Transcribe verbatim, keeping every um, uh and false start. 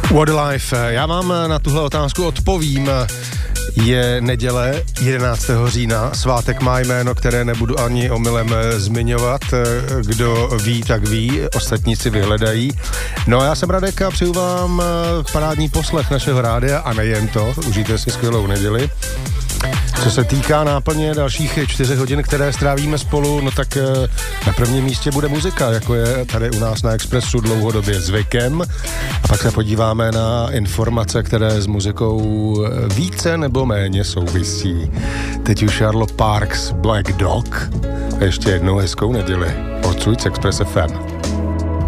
What a Life. Já vám na tuhle otázku odpovím. Je neděle jedenáctého října, svátek má jméno, které nebudu ani omylem zmiňovat. Kdo ví, tak ví, ostatní si vyhledají. No a já jsem Radek a přeju vám parádní poslech našeho rádia a nejen to, užijte si skvělou neděli. Co se týká náplně dalších čtyři hodin, které strávíme spolu, no tak na prvním místě bude muzika, jako je tady u nás na Expressu dlouhodobě zvykem. A pak se podíváme na informace, které s muzikou více nebo méně souvisí. Teď už Charlotte Parks, Black Dog. A ještě jednou hezkou neděli. Odsud z Express F M.